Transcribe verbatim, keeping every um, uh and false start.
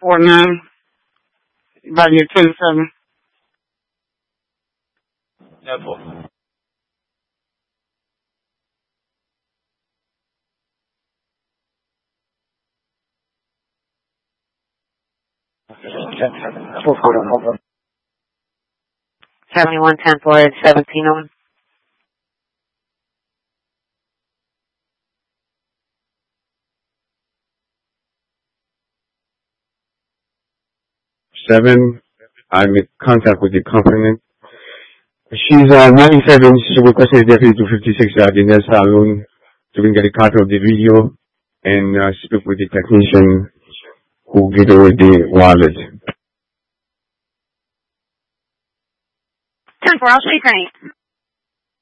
four nine, value twenty-seven. ten four. seventy-one ten four is seventeen oh one. Seven, I'm in contact with the company. She's uh, ninety-seven. She requested deputy to fifty-six Gardiner Saloon so we can get a copy of the video and uh, speak with the technician who gave away the wallet. ten four, I'll speak her name.